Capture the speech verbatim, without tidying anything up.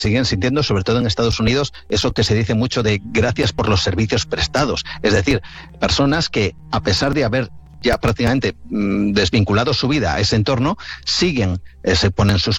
siguen sintiendo, sobre todo en Estados Unidos, eso que se dice mucho de gracias por los servicios prestados. Es decir, personas que, a pesar de haber ya prácticamente mmm, desvinculado su vida a ese entorno, siguen, eh, se ponen sus